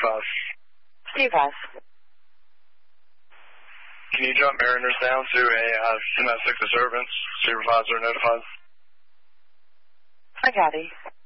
5. Steve has. Can you jump Mariners down to a 10-6 disturbance? Supervisor notified. I got it.